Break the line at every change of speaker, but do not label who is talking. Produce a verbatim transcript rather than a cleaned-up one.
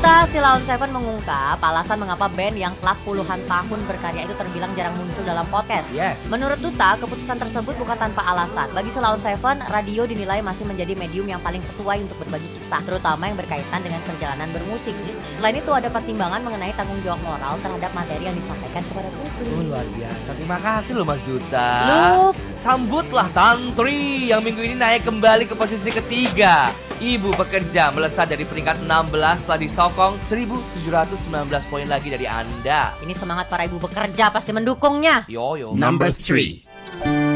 Duta Sheila on Seven mengungkap alasan mengapa band yang telah puluhan tahun berkarya itu terbilang jarang muncul dalam podcast.
Yes.
Menurut Duta, keputusan tersebut bukan tanpa alasan. Bagi Sheila on Seven, radio dinilai masih menjadi medium yang paling sesuai untuk berbagi kisah, terutama yang berkaitan dengan perjalanan bermusik. Selain itu, ada pertimbangan mengenai tanggung jawab moral terhadap materi yang disampaikan kepada publik.
Oh, luar biasa. Terima kasih loh Mas Duta.
Luf.
Sambutlah Tantri yang minggu ini naik kembali ke posisi ketiga. Ibu Bekerja melesat dari peringkat enam belas setelah disokong seribu tujuh ratus sembilan belas poin lagi dari Anda.
Ini semangat para ibu bekerja pasti mendukungnya.
Yo yo.
Number three.